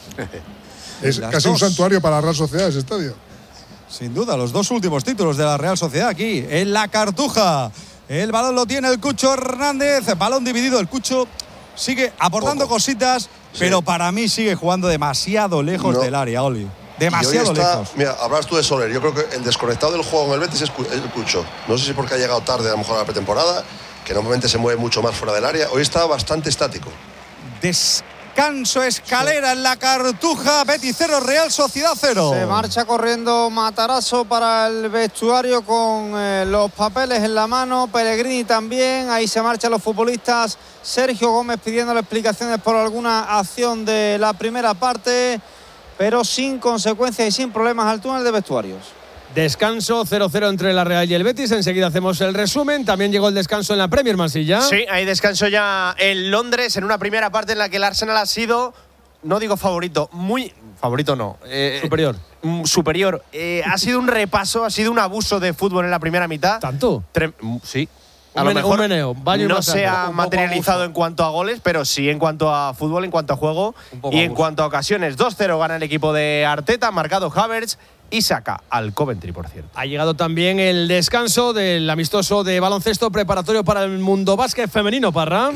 Es casi un santuario para la Real Sociedad ese estadio. Sin duda, los 2 últimos títulos de la Real Sociedad aquí en la Cartuja. El balón lo tiene el Cucho Hernández, balón dividido. El Cucho sigue aportando cositas, pero para mí sigue jugando demasiado lejos del área, Oli. Demasiado lejos. Mira, hablas tú de Soler. Yo creo que el desconectado del juego en el Betis es el Cucho. No sé si porque ha llegado tarde, a lo mejor a la pretemporada, que normalmente se mueve mucho más fuera del área. Hoy está bastante estático. Descanso, Escalera en la Cartuja. Betis 0, Real Sociedad 0. Se marcha corriendo Matarazzo para el vestuario con los papeles en la mano. Pellegrini también. Ahí se marchan los futbolistas. Sergio Gómez pidiéndole explicaciones por alguna acción de la primera parte, pero sin consecuencias y sin problemas al túnel de vestuarios. Descanso 0-0 entre la Real y el Betis. Enseguida hacemos el resumen. También llegó el descanso en la Premier, Mansilla. Sí, hay descanso ya en Londres, en una primera parte en la que el Arsenal ha sido, no digo favorito, muy… Favorito no. Superior. Ha sido un repaso, ha sido un abuso de fútbol en la primera mitad. ¿Tanto? Sí. A lo mejor no se ha materializado en cuanto a goles, pero sí en cuanto a fútbol, en cuanto a juego y en cuanto a ocasiones. 2-0 gana el equipo de Arteta, marcado Havertz y saca al Coventry, por cierto. Ha llegado también el descanso del amistoso de baloncesto preparatorio para el Mundo Básquet femenino, Parra.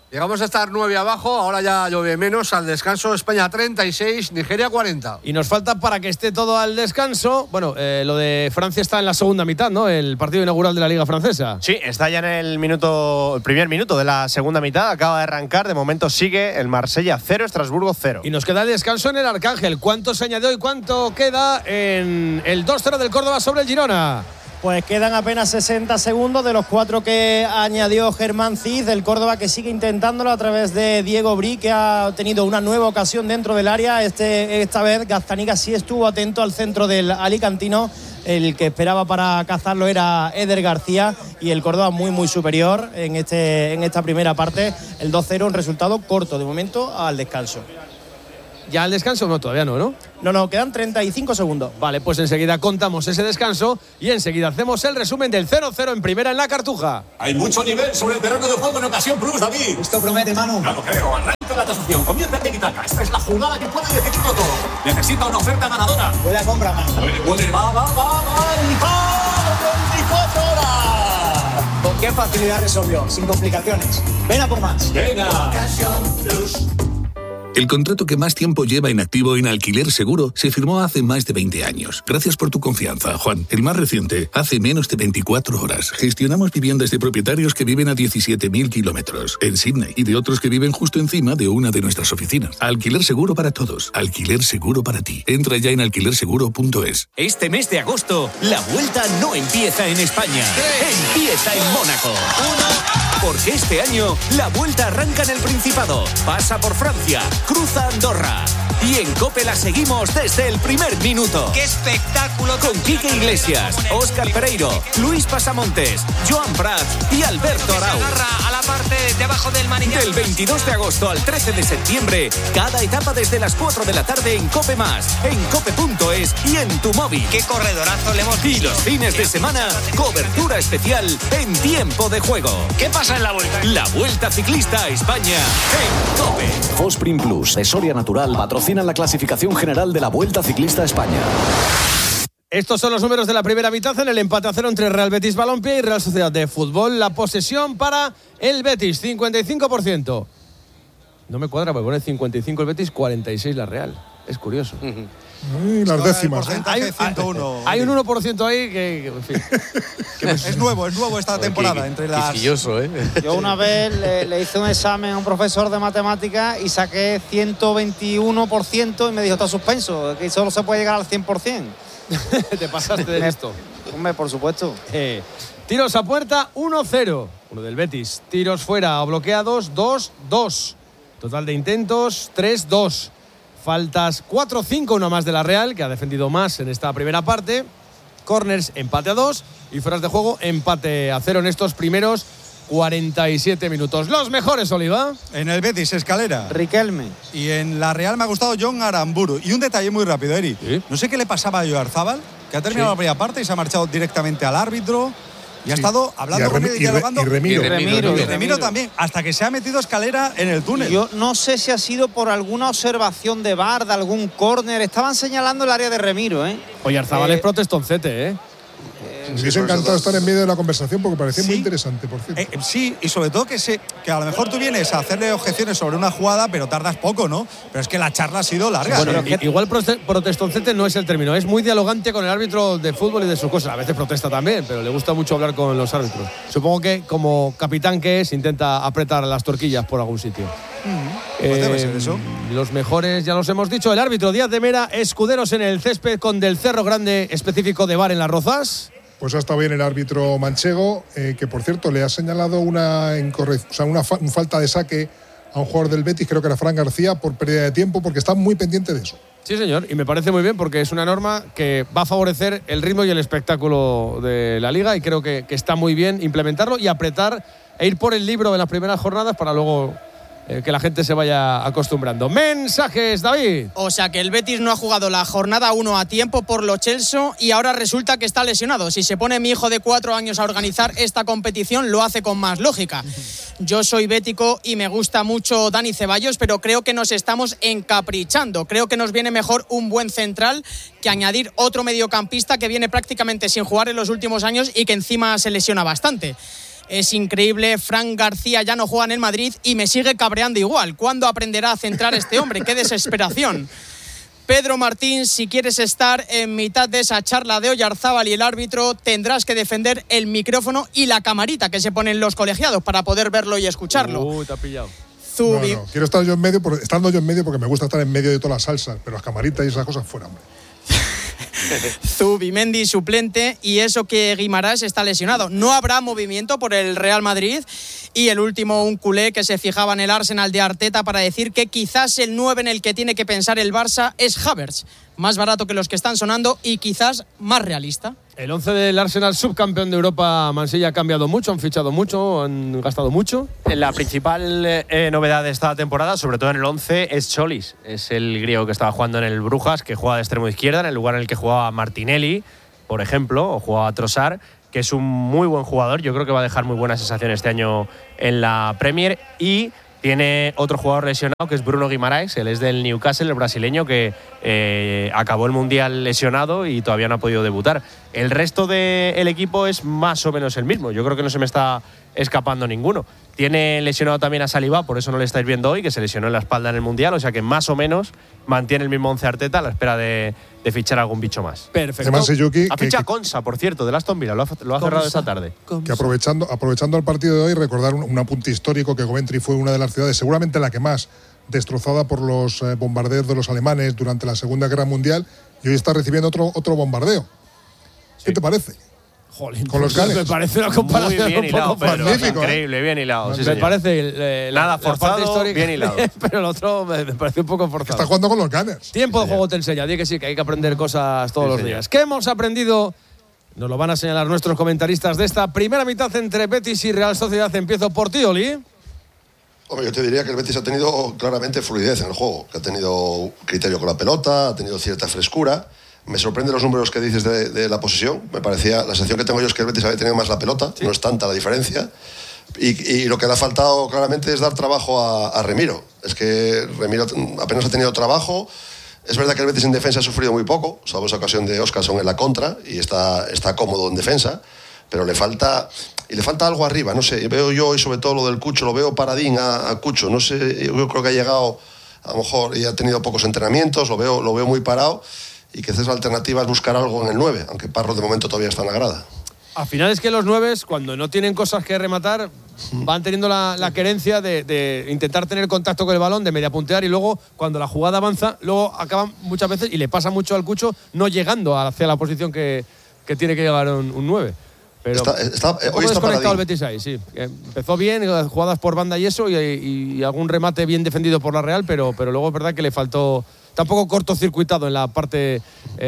Llegamos a estar 9 abajo, ahora ya llueve menos. Al descanso, España 36, Nigeria 40. Y nos falta para que esté todo al descanso. Bueno, lo de Francia está en la segunda mitad, ¿no? El partido inaugural de la Liga Francesa. Sí, está ya en el primer minuto de la segunda mitad. Acaba de arrancar. De momento sigue el Marsella 0, Estrasburgo 0. Y nos queda el descanso en el Arcángel. ¿Cuánto se añadió y cuánto queda en el 2-0 del Córdoba sobre el Girona? Pues quedan apenas 60 segundos de los 4 que añadió Germán Cid del Córdoba, que sigue intentándolo a través de Diego Bri, que ha tenido una nueva ocasión dentro del área. Esta vez Gaztaniga sí estuvo atento al centro del alicantino. El que esperaba para cazarlo era Eder García, y el Córdoba muy superior en esta primera parte. El 2-0, un resultado corto de momento al descanso. ¿Ya al descanso? No, todavía no, ¿no? No, quedan 35 segundos. Vale, pues enseguida contamos ese descanso y enseguida hacemos el resumen del 0-0 en primera en la Cartuja. Hay mucho nivel sobre el terreno de juego en ocasión plus, David. Esto promete, Manu. Ya lo creo. Arranca la tasación. Comienza el tiki-taka. Esta es la jugada que puede decidirlo todo. Necesita una oferta ganadora. Buena compra, Manu. Va. 24 horas. ¿Con qué facilidad resolvió? Sin complicaciones. Ven a por más. Venga. El contrato que más tiempo lleva en activo en Alquiler Seguro se firmó hace más de 20 años. Gracias por tu confianza, Juan. El más reciente, hace menos de 24 horas. Gestionamos viviendas de propietarios que viven a 17.000 kilómetros en Sydney y de otros que viven justo encima de una de nuestras oficinas. Alquiler Seguro para todos. Alquiler Seguro para ti. Entra ya en alquilerseguro.es. Este mes de agosto, la vuelta no empieza en España. Empieza en Mónaco. Porque este año, la vuelta arranca en el Principado. Pasa por Francia. Cruza Andorra. Y en COPE la seguimos desde el primer minuto. ¡Qué espectáculo! Con Quique Iglesias, Óscar Pereiro, Luis Pasamontes, Joan Prat y Alberto Arau. Se agarra a la parte de abajo del manillar. Del 22 de agosto al 13 de septiembre, cada etapa desde las 4 de la tarde en COPE+, en cope.es y en tu móvil. ¡Qué corredorazo le hemos visto! Y los fines de semana, cobertura especial en tiempo de juego. ¿Qué pasa en la vuelta? La Vuelta Ciclista a España en COPE. Fosprin Plus, de Soria Natural, patrocinan la clasificación general de la Vuelta Ciclista a España. Estos son los números de la primera mitad en el empate a 0 entre Real Betis Balompié y Real Sociedad de Fútbol. La posesión para el Betis, 55%. No me cuadra, porque pone 55 el Betis, 46 la Real. Es curioso. Las décimas. Hay un 1% ahí que en fin. Es nuevo esta temporada. Entre las... Quisquilloso, ¿eh? Yo una vez le hice un examen a un profesor de matemáticas y saqué 121% y me dijo, está suspenso, que solo se puede llegar al 100%. Te pasaste de esto. Hombre, por supuesto. Tiros a puerta, 1-0. Uno del Betis. Tiros fuera o bloqueados, 2-2. Total de intentos, 3-2. Faltas 4-5, una más de la Real, que ha defendido más en esta primera parte. Corners, empate a 2. Y fueras de juego, empate a 0 en estos primeros 47 minutos. Los mejores, Oliva. En el Betis, Escalera. Riquelme. Y en la Real me ha gustado John Aramburu. Y un detalle muy rápido, Eri. ¿Sí? No sé qué le pasaba a Oyarzábal, que ha terminado la primera parte y se ha marchado directamente al árbitro. Y ha estado hablando con él y dialogando. Y Remiro también, hasta que se ha metido Escalera en el túnel. Yo no sé si ha sido por alguna observación de VAR, de algún córner. Estaban señalando el área de Remiro, ¿eh? Oyarzábal es protestoncete, ¿eh? Me hubiese encantado estar en medio de la conversación porque parecía muy interesante, por cierto. Sí, y sobre todo que a lo mejor tú vienes a hacerle objeciones sobre una jugada, pero tardas poco, ¿no? Pero es que la charla ha sido larga. Bueno, igual protestoncete no es el término, es muy dialogante con el árbitro de fútbol y de sus cosas. A veces protesta también, pero le gusta mucho hablar con los árbitros. Supongo que como capitán que es, intenta apretar las torquillas por algún sitio. Pues debe ser eso. Los mejores ya los hemos dicho. El árbitro Díaz de Mera, Escuderos en el césped con del Cerro Grande específico de VAR en Las Rozas. Pues ha estado bien el árbitro manchego, que por cierto le ha señalado una falta de saque a un jugador del Betis, creo que era Fran García, por pérdida de tiempo, porque está muy pendiente de eso. Sí, señor, y me parece muy bien porque es una norma que va a favorecer el ritmo y el espectáculo de la Liga y creo que está muy bien implementarlo y apretar e ir por el libro en las primeras jornadas para luego que la gente se vaya acostumbrando. Mensajes, David. O sea que el Betis no ha jugado la jornada 1 a tiempo por Lo Celso y ahora resulta que está lesionado. Si se pone mi hijo de 4 años a organizar esta competición, lo hace con más lógica. Yo soy bético y me gusta mucho Dani Ceballos, pero creo que nos estamos encaprichando. Creo que nos viene mejor un buen central que añadir otro mediocampista que viene prácticamente sin jugar en los últimos años y que encima se lesiona bastante. Es increíble, Fran García ya no juega en el Madrid y me sigue cabreando igual. ¿Cuándo aprenderá a centrar este hombre? ¡Qué desesperación! Pedro Martín, si quieres estar en mitad de esa charla de Oyarzábal y el árbitro, tendrás que defender el micrófono y la camarita que se ponen los colegiados para poder verlo y escucharlo. Te ha pillado. Zubi. No, quiero estar yo en medio, estando yo en medio porque me gusta estar en medio de todas las salsas, pero las camaritas y esas cosas fuera, hombre. Zubimendi suplente, y eso que Guimarães está lesionado. No habrá movimiento por el Real Madrid. Y el último, un culé que se fijaba en el Arsenal de Arteta para decir que quizás el 9 en el que tiene que pensar el Barça es Havertz. Más barato que los que están sonando y quizás más realista. El 11 del Arsenal, subcampeón de Europa, Mansilla, ha cambiado mucho, han fichado mucho, han gastado mucho. La principal novedad de esta temporada, sobre todo en el 11, es Cholis. Es el griego que estaba jugando en el Brujas, que juega de extremo izquierda, en el lugar en el que jugaba Martinelli, por ejemplo, o jugaba Trossard, que es un muy buen jugador. Yo creo que va a dejar muy buena sensación este año en la Premier. Y tiene otro jugador lesionado, que es Bruno Guimarães. Él es del Newcastle, el brasileño, que acabó el Mundial lesionado y todavía no ha podido debutar. El resto del equipo es más o menos el mismo. Yo creo que no se me está escapando ninguno. Tiene lesionado también a Saliba, por eso no le estáis viendo hoy, que se lesionó en la espalda en el Mundial. O sea que más o menos mantiene el mismo 11 Arteta a la espera de fichar algún bicho más. Perfecto. Seyuki, ha fichado Konsa, por cierto, del Aston Villa. Lo ha cerrado esta tarde. Que aprovechando el partido de hoy, recordar un apunte histórico, que Coventry fue una de las ciudades, seguramente la que más destrozada por los bombardeos de los alemanes durante la Segunda Guerra Mundial, y hoy está recibiendo otro bombardeo. Sí. ¿Qué te parece? Jolín, con los Gunners. Me parece una comparación muy bien un poco hilado, magnífico. Increíble, bien hilado. Sí, me señor. parece nada forzado, bien hilado. Pero el otro me parece un poco forzado. Está jugando con los Gunners. Tiempo de juego te enseña. Di que sí, que hay que aprender cosas todos los días. ¿Qué hemos aprendido? Nos lo van a señalar nuestros comentaristas de esta primera mitad entre Betis y Real Sociedad. Empiezo por ti, Oli. Hombre, yo te diría que el Betis ha tenido claramente fluidez en el juego, que ha tenido criterio con la pelota, ha tenido cierta frescura. Me sorprenden los números que dices de la posesión. Me parecía, la sensación que tengo yo es que el Betis había tenido más la pelota, no es tanta la diferencia. Y lo que le ha faltado claramente es dar trabajo a Remiro. Es que Remiro apenas ha tenido trabajo. Es verdad que el Betis en defensa ha sufrido muy poco, salvo esa ocasión de Óscarson en la contra, y está cómodo en defensa, pero le falta algo arriba. No sé, veo yo, y sobre todo lo del Cucho, lo veo paradín a Cucho. No sé, yo creo que ha llegado, a lo mejor, y ha tenido pocos entrenamientos, lo veo muy parado. Y que la alternativa es buscar algo en el 9, aunque Parro de momento todavía está en la grada. Al final es que los 9, cuando no tienen cosas que rematar, van teniendo la querencia de intentar tener contacto con el balón, de media puntear, y luego cuando la jugada avanza, luego acaban muchas veces, y le pasa mucho al Cucho, no llegando hacia la posición que tiene que llegar un 9. Pero hoy está desconectado el Betis ahí, sí. Empezó bien, jugadas por banda y eso, y algún remate bien defendido por la Real, pero luego es verdad que le faltó. Tampoco cortocircuitado en la parte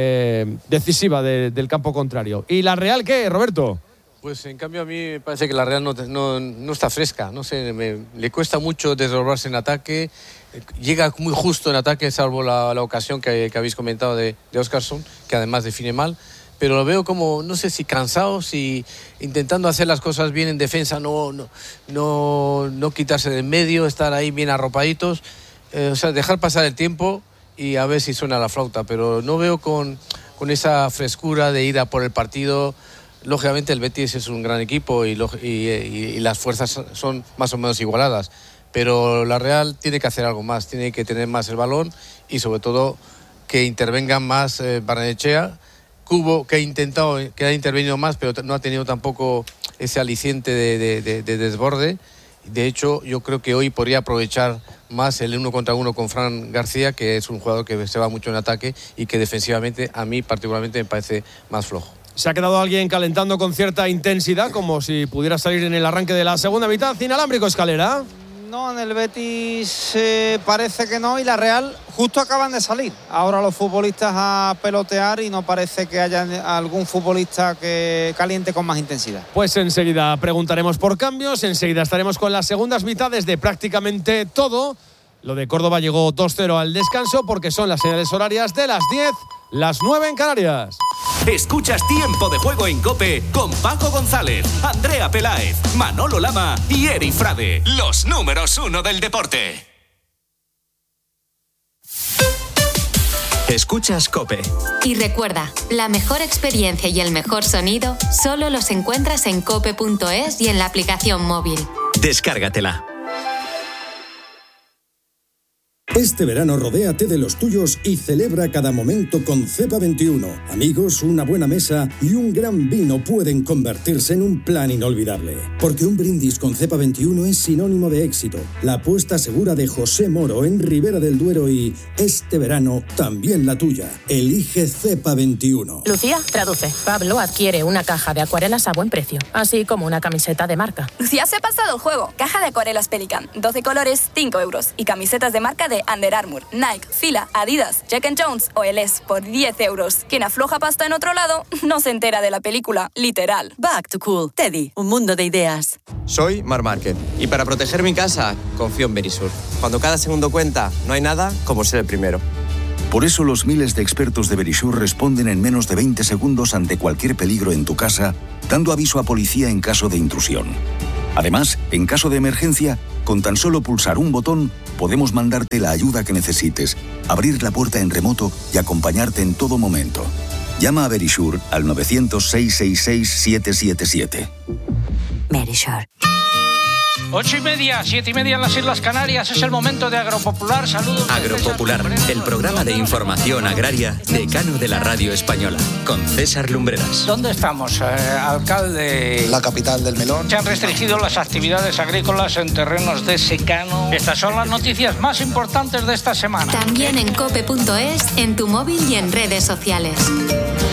decisiva del campo contrario. ¿Y la Real qué, Roberto? Pues en cambio a mí me parece que la Real no está fresca. No sé, le cuesta mucho desdoblarse en ataque. Llega muy justo en ataque, salvo la ocasión que habéis comentado de Óscarson, que además define mal. Pero lo veo como, no sé si cansado, si intentando hacer las cosas bien en defensa, no quitarse de en medio, estar ahí bien arropaditos. O sea, dejar pasar el tiempo y a ver si suena la flauta, pero no veo con esa frescura de ir a por el partido. Lógicamente el Betis es un gran equipo y las fuerzas son más o menos igualadas, pero la Real tiene que hacer algo más, tiene que tener más el balón y sobre todo que intervengan más Barrenechea. Cubo, que ha intervenido más, pero no ha tenido tampoco ese aliciente de desborde. De hecho, yo creo que hoy podría aprovechar más el 1 contra 1 con Fran García, que es un jugador que se va mucho en ataque y que defensivamente a mí particularmente me parece más flojo. Se ha quedado alguien calentando con cierta intensidad, como si pudiera salir en el arranque de la segunda mitad. Inalámbrico, Escalera. No, en el Betis parece que no, y la Real justo acaban de salir. Ahora los futbolistas a pelotear y no parece que haya algún futbolista que caliente con más intensidad. Pues enseguida preguntaremos por cambios, enseguida estaremos con las segundas mitades de prácticamente todo. Lo de Córdoba llegó 2-0 al descanso porque son las señales horarias de las 10, las 9 en Canarias. Escuchas Tiempo de Juego en COPE con Paco González, Andrea Peláez, Manolo Lama y Eri Frade, los números 1 del deporte. Escuchas COPE. Y recuerda, la mejor experiencia y el mejor sonido solo los encuentras en cope.es y en la aplicación móvil. Descárgatela. Este verano rodéate de los tuyos y celebra cada momento con Cepa 21. Amigos, una buena mesa y un gran vino pueden convertirse en un plan inolvidable. Porque un brindis con Cepa 21 es sinónimo de éxito. La apuesta segura de José Moro en Ribera del Duero y este verano también la tuya. Elige Cepa 21. Lucía, traduce. Pablo adquiere una caja de acuarelas a buen precio, así como una camiseta de marca. Lucía se ha pasado el juego. Caja de acuarelas Pelican, 12 colores, 5 euros. Y camisetas de marca de Under Armour, Nike, Fila, Adidas, Jack & Jones o LS por 10 euros. Quien afloja pasta en otro lado no se entera de la película, literal. Back to Cool. Teddy, un mundo de ideas. Soy Marc Márquez y para proteger mi casa confío en Verisur. Cuando cada segundo cuenta, no hay nada como ser el primero. Por eso los miles de expertos de Verisur responden en menos de 20 segundos ante cualquier peligro en tu casa, dando aviso a policía en caso de intrusión. Además, en caso de emergencia, con tan solo pulsar un botón, podemos mandarte la ayuda que necesites, abrir la puerta en remoto y acompañarte en todo momento. Llama a Verisur al 900-666-777. Verisur. 8:30, 7:30 en las Islas Canarias. Es el momento de Agropopular. Saludos. Agropopular, el programa de información agraria decano de la radio española, con César Lumbreras. ¿Dónde estamos, alcalde? La capital del melón. Se han restringido las actividades agrícolas en terrenos de secano. Estas son las noticias más importantes de esta semana. También en cope.es, en tu móvil y en redes sociales.